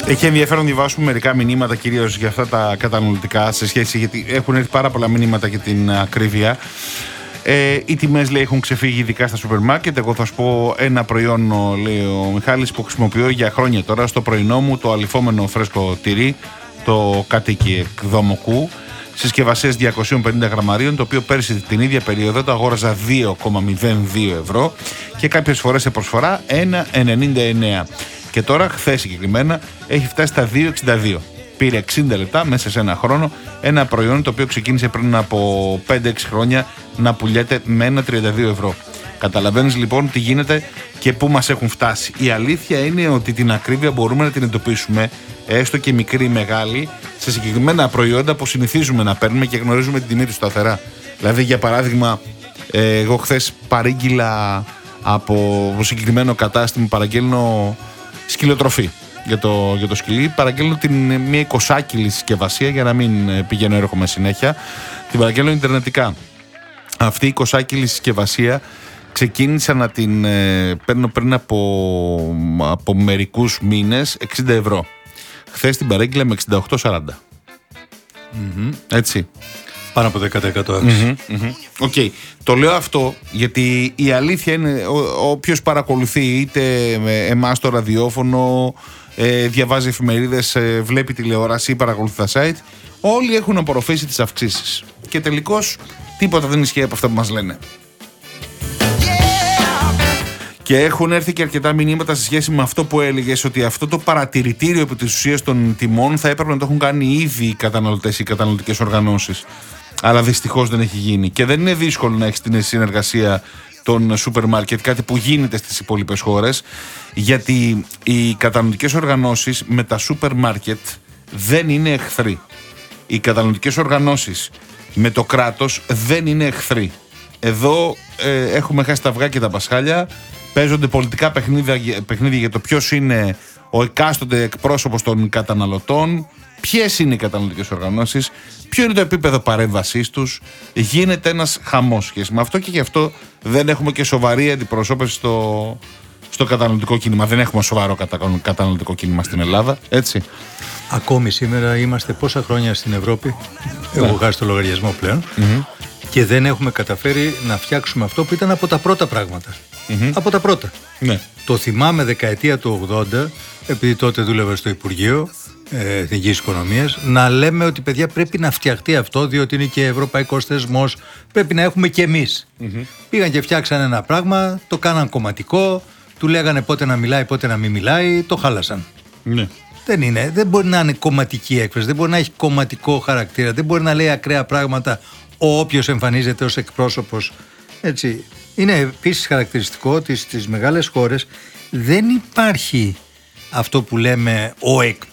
Έχει ενδιαφέρον να διαβάσουμε μερικά μηνύματα, κυρίως για αυτά τα καταναλωτικά, σε σχέση, γιατί έχουν έρθει πάρα πολλά μηνύματα για την ακρίβεια. Οι τιμές, λέει, έχουν ξεφύγει ειδικά στα σούπερ μάρκετ. Εγώ θα σου πω ένα προϊόν, λέει ο Μιχάλης, που χρησιμοποιώ για χρόνια τώρα στο πρωινό μου, το αλυφόμενο φρέσκο τυρί, το κατοίκι εκδομοκού, συσκευασίες 250 γραμμαρίων, το οποίο πέρσι την ίδια περίοδο το αγόραζα 2,02 ευρώ και κάποιες φορές σε προσφορά 1,99. Και τώρα, χθες συγκεκριμένα, έχει φτάσει στα 2,62. Πήρε 60 λεπτά μέσα σε ένα χρόνο ένα προϊόν το οποίο ξεκίνησε πριν από 5-6 χρόνια να πουλιέται με 1,32 ευρώ. Καταλαβαίνεις λοιπόν τι γίνεται και πού μας έχουν φτάσει. Η αλήθεια είναι ότι την ακρίβεια μπορούμε να την εντοπίσουμε, έστω και μικρή ή μεγάλη, σε συγκεκριμένα προϊόντα που συνηθίζουμε να παίρνουμε και γνωρίζουμε την τιμή του σταθερά. Δηλαδή, για παράδειγμα, εγώ χθες παρήγγειλα από συγκεκριμένο κατάστημα, παραγγέλνω σκυλοτροφή για το σκυλί. Παραγγέλνω μια 20κιλη συσκευασία για να μην πηγαίνω έρχομαι συνέχεια. Την παραγγέλνω ιντερνετικά. Αυτή η 20κιλη συσκευασία ξεκίνησα να την παίρνω πριν από μερικούς μήνες 60 ευρώ. Χθες την παρήγγειλα με 68,40. Έτσι. Πάνω από 10% αύξηση. Οκ. Το λέω αυτό γιατί η αλήθεια είναι, όποιος παρακολουθεί είτε εμάς το ραδιόφωνο, διαβάζει εφημερίδες, βλέπει τηλεόραση ή παρακολουθεί τα site, όλοι έχουν απορροφήσει τις αυξήσεις. Και τελικώς τίποτα δεν ισχύει από αυτά που μας λένε. Και έχουν έρθει και αρκετά μηνύματα σε σχέση με αυτό που έλεγες, ότι αυτό το παρατηρητήριο επί της ουσίας των τιμών θα έπρεπε να το έχουν κάνει ήδη οι καταναλωτές ή οι καταναλωτικές οργανώσεις. Αλλά δυστυχώς δεν έχει γίνει. Και δεν είναι δύσκολο να έχεις την συνεργασία των σούπερ μάρκετ, κάτι που γίνεται στις υπόλοιπες χώρες, γιατί οι καταναλωτικές οργανώσεις με τα σούπερ μάρκετ δεν είναι εχθροί. Οι καταναλωτικές οργανώσεις με το κράτος δεν είναι εχθροί. Εδώ έχουμε χάσει τα αυγά και τα πασχάλια. Παίζονται πολιτικά παιχνίδια για το ποιος είναι ο εκάστοτε εκπρόσωπος των καταναλωτών, ποιες είναι οι καταναλωτικές οργανώσεις, ποιο είναι το επίπεδο παρέμβασής τους. Γίνεται ένας χαμός σχέση με αυτό και γι' αυτό δεν έχουμε και σοβαρή αντιπροσώπευση στο καταναλωτικό κίνημα. Δεν έχουμε σοβαρό καταναλωτικό κίνημα στην Ελλάδα, έτσι. Ακόμη σήμερα είμαστε πόσα χρόνια στην Ευρώπη, έχω χάσει το λογαριασμό πλέον, και δεν έχουμε καταφέρει να φτιάξουμε αυτό που ήταν από τα πρώτα πράγματα. Από τα πρώτα. Ναι. Το θυμάμαι δεκαετία του 80, επειδή τότε δούλευα στο Υπουργείο Εθνικής Οικονομίας, να λέμε ότι παιδιά πρέπει να φτιαχτεί αυτό, διότι είναι και ευρωπαϊκός θεσμός, πρέπει να έχουμε και εμείς. Πήγαν και φτιάξαν ένα πράγμα, το κάναν κομματικό, του λέγανε πότε να μιλάει, πότε να μην μιλάει, το χάλασαν. Ναι. Δεν μπορεί να είναι κομματική έκφραση, δεν μπορεί να έχει κομματικό χαρακτήρα, δεν μπορεί να λέει ακραία πράγματα όποιος εμφανίζεται ως εκπρόσωπος. Έτσι. Είναι επίσης χαρακτηριστικό ότι στις μεγάλες χώρες δεν υπάρχει αυτό που λέμε ο εκπρόσωπος.